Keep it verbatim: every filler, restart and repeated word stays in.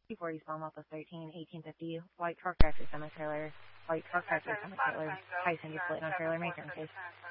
forty Small Mouth of thirteen, eighteen fifty, White Truck Tractor Semi-Trailer, White Truck Tractor Semi-Trailer, Tyson, you're splitting on trailer, make your own case.